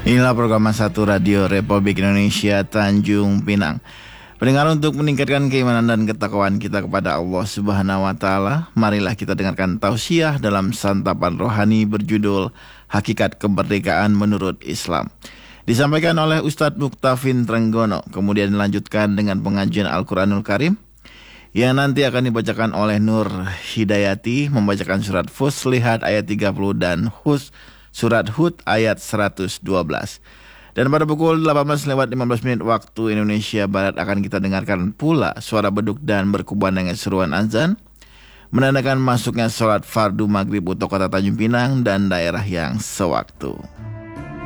Inilah program Satu Radio Republik Indonesia Tanjung Pinang. Pendengar, untuk meningkatkan keimanan dan ketakwaan kita kepada Allah Subhanahu wa taala, marilah kita dengarkan tausiah dalam santapan rohani berjudul Hakikat Kemerdekaan Menurut Islam. Disampaikan oleh Ustadz Muktafin Trenggono, kemudian dilanjutkan dengan pengajian Al-Qur'anul Karim yang nanti akan dibacakan oleh Nur Hidayati, membacakan surat Fussilat ayat 30 dan surat Hud ayat 112. Dan pada pukul 18:15 waktu Indonesia Barat akan kita dengarkan pula suara beduk dan berkumandangnya seruan azan, menandakan masuknya sholat fardu maghrib untuk kota Tanjung Pinang dan daerah yang sewaktu.